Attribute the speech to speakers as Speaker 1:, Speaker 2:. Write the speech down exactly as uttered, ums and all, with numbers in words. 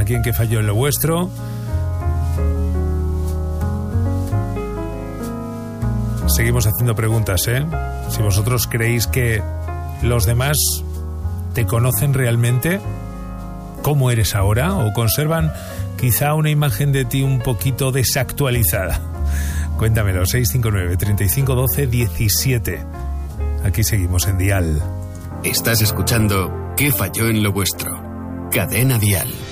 Speaker 1: aquí en ¿Qué falló en lo vuestro? Seguimos haciendo preguntas, ¿eh? Si vosotros creéis que los demás te conocen realmente, ¿cómo eres ahora? ¿O conservan quizá una imagen de ti un poquito desactualizada? Cuéntamelo, seis cinco nueve, treinta y cinco, doce, diecisiete. Aquí seguimos en Dial.
Speaker 2: Estás escuchando ¿Qué falló en lo vuestro? Cadena Dial.